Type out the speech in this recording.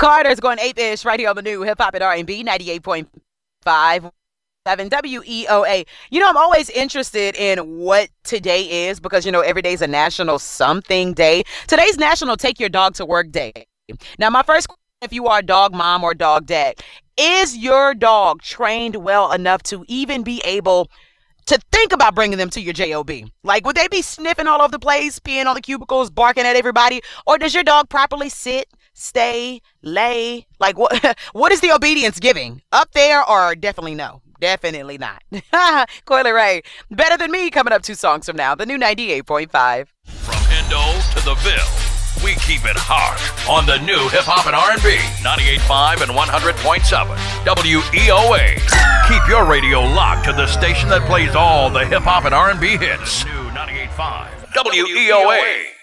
Carter's going ape-ish right here on the new Hip Hop and R&B 98.5. WEOA. I'm always interested in what today is because, every day is a national something day. Today's National Take Your Dog to Work Day. Now, my first question, if you are a dog mom or dog dad, is your dog trained well enough to even be able to think about bringing them to your job? Like, would they be sniffing all over the place, peeing on the cubicles, barking at everybody? Or does your dog properly sit, stay, lay? Like, what is the obedience giving? Up there or definitely no? Definitely not. Coily Ray, Better Than Me, coming up 2 songs from now. The new 98.5. From Hendo to the Ville, we keep it hard on the new Hip Hop and R&B 98.5 and 100.7 WEOA. Keep your radio locked to the station that plays all the hip hop and R&B hits. New 98.5 WEOA.